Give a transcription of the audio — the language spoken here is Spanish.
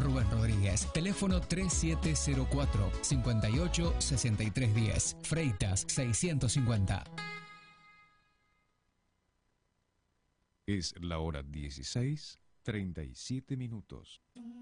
Rubén Rodríguez. Teléfono 3704-586310. Freitas 650. Es la hora 16:37.